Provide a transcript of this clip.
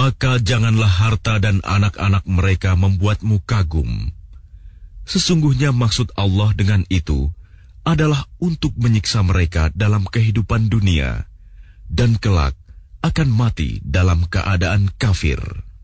Maka janganlah harta dan anak-anak mereka membuatmu kagum. Sesungguhnya maksud Allah dengan itu adalah untuk menyiksa mereka dalam kehidupan dunia, dan kelak akan mati dalam keadaan kafir.